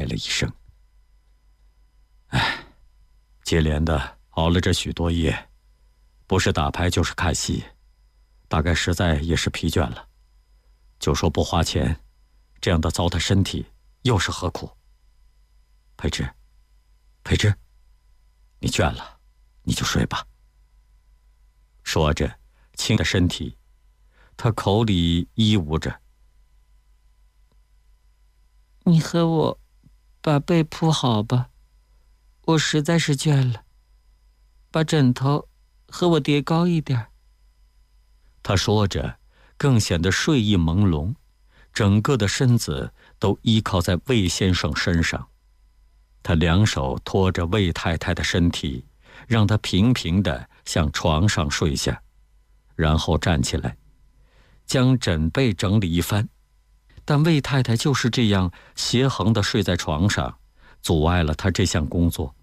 了一声：“哎，接连的熬了这许多夜，不是打牌就是看戏，大概实在也是疲倦了。就说不花钱，这样的糟蹋身体又是何苦？培之，培之，你倦了，你就睡吧。”说着，轻着身体，他口里依呜着：“ 你和我把被铺好吧，我实在是倦了。把枕头和我叠高一点。” 他说着，更显得睡意朦胧，整个的身子都依靠在魏先生身上。他两手托着魏太太的身体，让她平平地向床上睡下，然后站起来，将枕被整理一番。但魏太太就是这样斜横地睡在床上，阻碍了他这项工作。